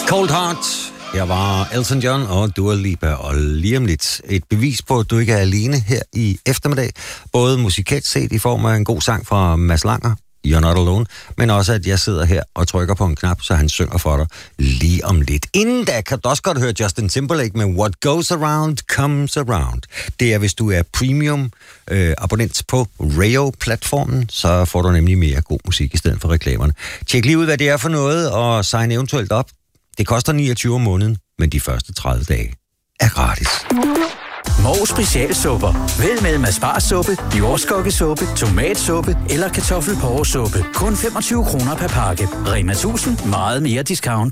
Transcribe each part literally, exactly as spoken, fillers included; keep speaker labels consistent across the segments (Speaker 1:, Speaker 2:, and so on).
Speaker 1: Cold Heart. Jeg var Elton John og Dua Lipa, og lige om lidt et bevis på, at du ikke er alene her i eftermiddag. Både musikalt set i form af en god sang fra Mads Langer, You're Not Alone, men også at jeg sidder her og trykker på en knap, så han synger for dig lige om lidt. Inden da kan du også godt høre Justin Timberlake med What Goes Around Comes Around. Det er, hvis du er premium øh, abonnent på Rayo-platformen, så får du nemlig mere god musik i stedet for reklamerne. Tjek lige ud, hvad det er for noget, og sign eventuelt op. Det koster niogtyve om måneden, men de første tredive dage er gratis.
Speaker 2: Mogens specialsupper. Vælg mellem asparsuppe, jordskokkesuppe, tomatsuppe eller kartoffelporresuppe. Kun femogtyve kroner per pakke. Rema tusind. Meget mere discount.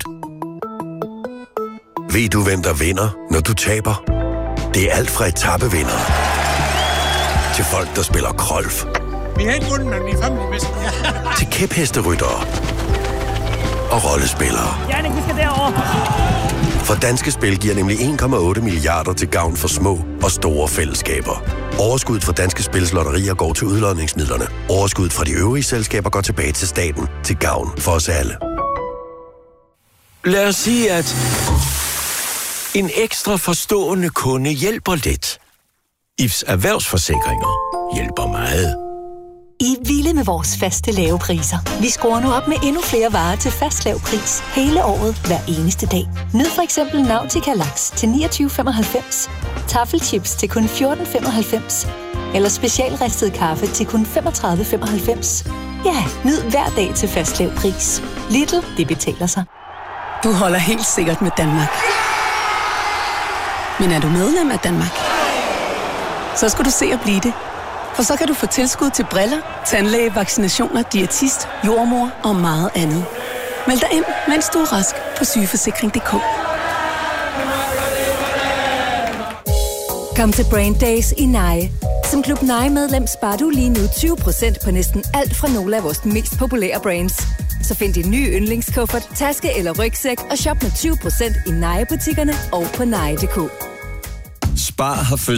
Speaker 3: Ved du, hvem der vinder, når du taber? Det er alt fra etapevindere til folk, der spiller golf.
Speaker 4: Vi har ikke vundet, men vi er family bedst.
Speaker 3: Til kæphesteryttere og rollespillere.
Speaker 4: Jannik, vi skal derover.
Speaker 3: For Danske Spil giver nemlig en komma otte milliarder til gavn for små og store fællesskaber. Overskuddet fra Danske Spils lotterier går til udlodningsmidlerne. Overskuddet fra de øvrige selskaber går tilbage til staten til gavn for os alle.
Speaker 5: Lad os sige, at en ekstra forstående kunde hjælper lidt. I F's erhvervsforsikringer hjælper meget.
Speaker 6: I er vilde med vores faste lave priser. Vi skruer nu op med endnu flere varer til fast lav pris hele året, hver eneste dag. Nyd for eksempel Nautica Laks til niogtyve femoghalvfems, Taffelchips til kun fjorten femoghalvfems, eller specialristet kaffe til kun femogtredive femoghalvfems. Ja, nyd hver dag til fast lav pris. Lidl, det betaler sig.
Speaker 7: Du holder helt sikkert med Danmark. Men er du medlem af Danmark? Så skal du se at blive det. For så kan du få tilskud til briller, tandlæge, vaccinationer, diætist, jordmor og meget andet. Meld dig ind, mens du er rask på sygeforsikring punktum d k.
Speaker 8: Kom til Brand Days i Nye. Som Klub Nye-medlem sparer du lige nu tyve procent på næsten alt fra nogle af vores mest populære brands. Så find din nye yndlingskuffert, taske eller rygsæk og shop med tyve procent i Nye-butikkerne og på nye punktum d k.
Speaker 5: Spar har